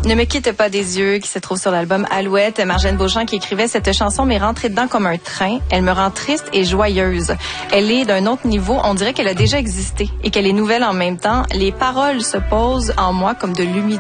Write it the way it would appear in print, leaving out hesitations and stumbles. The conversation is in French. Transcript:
Ne me quitte pas des yeux, qui se trouve sur l'album Alouette. Marjane Beauchamp qui écrivait cette chanson m'est rentrée dedans comme un train. Elle me rend triste et joyeuse. Elle est d'un autre niveau. On dirait qu'elle a déjà existé et qu'elle est nouvelle en même temps. Les paroles se posent en moi comme de l'humidité.